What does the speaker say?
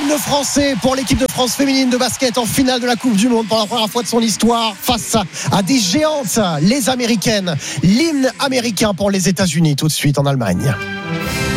L'hymne français pour l'équipe de France féminine de basket en finale de la Coupe du Monde pour la première fois de son histoire face à des géantes, les Américaines. L'hymne américain pour les États-Unis tout de suite en Allemagne.